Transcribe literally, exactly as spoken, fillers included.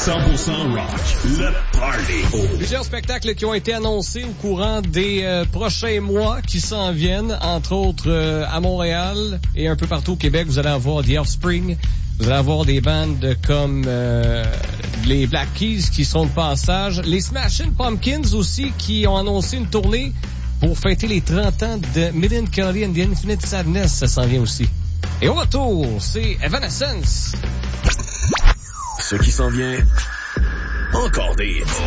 cent pour cent rock, le party. Plusieurs spectacles qui ont été annoncés au courant des euh, prochains mois qui s'en viennent, entre autres euh, à Montréal et un peu partout au Québec. Vous allez avoir The Offspring, vous allez avoir des bandes comme euh, les Black Keys qui sont de passage, les Smashing Pumpkins aussi qui ont annoncé une tournée pour fêter les trente ans de Millen Kelly and the Infinite Sadness, ça s'en vient aussi. Et au retour, c'est Evanescence. Ce qui s'en vient, encore des hits.